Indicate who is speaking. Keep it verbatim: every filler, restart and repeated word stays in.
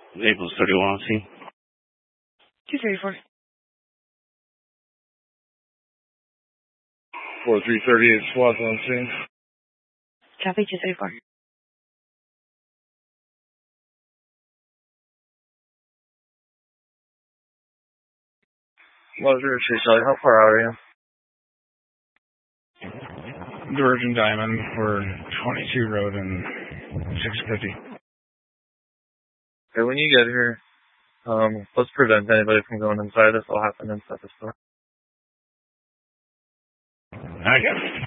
Speaker 1: Naples thirty-one on scene.
Speaker 2: two thirty-four.
Speaker 3: four three thirty-eight SWAT on scene.
Speaker 2: Copy, two thirty-four.
Speaker 3: Leisure, Chase Elliott, how far out are you?
Speaker 4: Virgin Diamond for twenty-two Road and six fifty.
Speaker 3: Okay, when you get here, um, let's prevent anybody from going inside. This will happen inside the store.
Speaker 4: I got it.